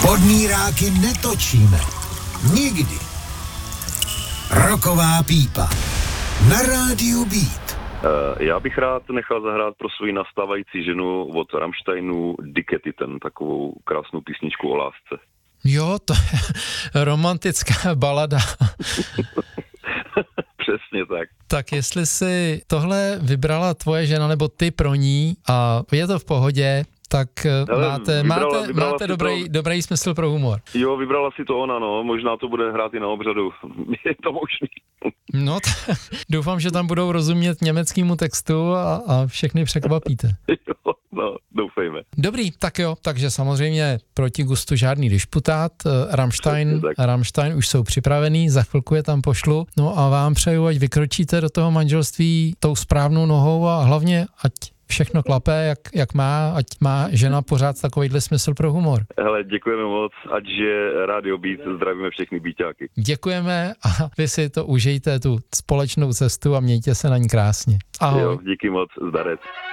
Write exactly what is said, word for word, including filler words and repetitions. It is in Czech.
Podmíráky netočíme. Nikdy. Roková pípa. Na rádiu Beat. Uh, já bych rád nechal zahrát pro svoji nastávající ženu od Rammsteinu Diketiten, takovou krásnou písničku o lásce. Jo, to je romantická balada. Přesně tak. Tak jestli si tohle vybrala tvoje žena nebo ty pro ní a je to v pohodě, tak hele, máte, vybrala, máte, vybrala máte dobrý, to... dobrý smysl pro humor. Jo, vybrala si to ona, no, možná to bude hrát i na obřadu, je to možný. No, t- doufám, že tam budou rozumět německému textu a, a všechny překvapíte. Jo, no, doufejme. Dobrý, tak jo, takže samozřejmě proti gustu žádný disputát, Rammstein, Rammstein už jsou připravený, za chvilku je tam pošlu, no a vám přeju, ať vykročíte do toho manželství tou správnou nohou a hlavně, ať všechno klape, jak, jak má, ať má žena pořád takovýhle smysl pro humor. Hele, děkujeme moc, ať je Radio Beat, zdravíme všechny Beatáky. Děkujeme a vy si to užijte, tu společnou cestu a mějte se na ní krásně. Ahoj. Jo, díky moc, zdarec.